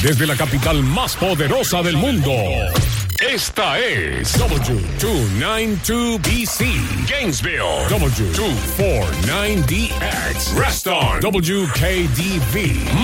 Desde la capital más poderosa del mundo. Esta es W292BC, Gainesville, W249DX, Reston, WKDV.